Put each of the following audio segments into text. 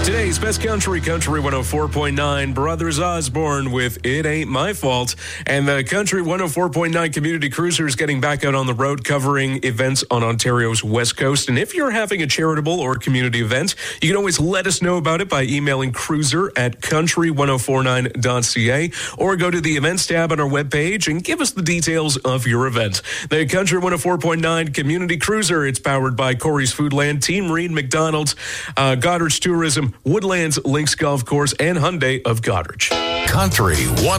Today's Best Country 104.9, Brothers Osborne with It Ain't My Fault. And the Country 104.9 Community Cruiser is getting back out on the road covering events on Ontario's West Coast. And if you're having a charitable or community event, you can always let us know about it by emailing cruiser@country1049.ca or go to the events tab on our webpage and give us the details of your event. The Country 104.9 Community Cruiser, it's powered by Corey's Foodland, Team Reed McDonald's, Goddard's Tourism, Woodlands Links Golf Course, and Hyundai of Goddard. Country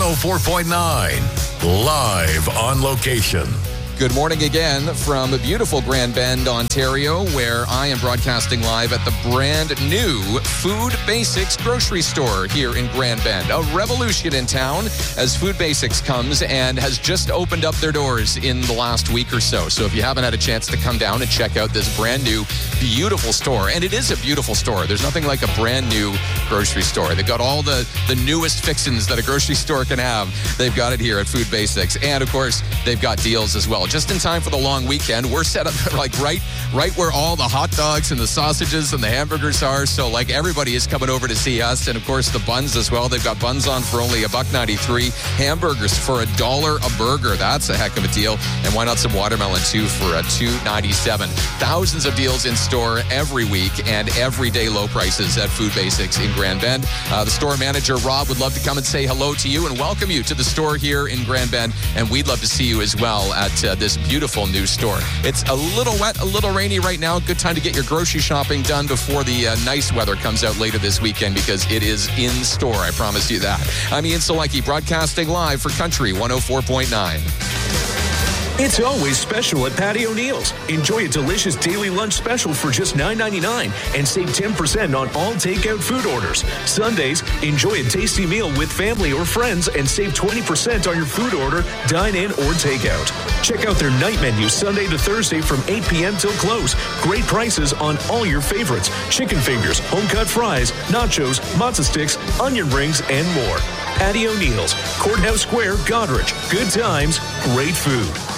104.9, live on location. Good morning again from beautiful Grand Bend, Ontario, where I am broadcasting live at the brand new Food Basics grocery store here in Grand Bend. A revolution in town as Food Basics comes and has just opened up their doors in the last week or so. So if you haven't had a chance to come down and check out this brand new, beautiful store, and it is a beautiful store. There's nothing like a brand new grocery store. They've got all the newest fixins that a grocery store can have. They've got it here at Food Basics. And of course, they've got deals as well. Just in time for the long weekend. We're set up like right where all the hot dogs and the sausages and the hamburgers are. So like everybody is coming over to see us. And of course the buns as well. They've got buns on for only $1.93. Hamburgers for $1 a burger. That's a heck of a deal. And why not some watermelon too for $2.97. Thousands of deals in store every week and everyday low prices at Food Basics in Grand Bend. The store manager Rob would love to come and say hello to you and welcome you to the store here in Grand Bend. And we'd love to see you as well at this beautiful new store. It's a little wet, a little rainy right now. Good time to get your grocery shopping done before the nice weather comes out later this weekend because it is in store. I promise you that. I'm Ian Selecki, broadcasting live for Country 104.9. It's always special at Patty O'Neill's. Enjoy a delicious daily lunch special for just $9.99 and save 10% on all takeout food orders. Sundays, enjoy a tasty meal with family or friends and save 20% on your food order, dine-in or takeout. Check out their night menu Sunday to Thursday from 8 p.m. till close. Great prices on all your favorites. Chicken fingers, home-cut fries, nachos, matzo sticks, onion rings, and more. Patty O'Neill's, Courthouse Square, Goderich. Good times, great food.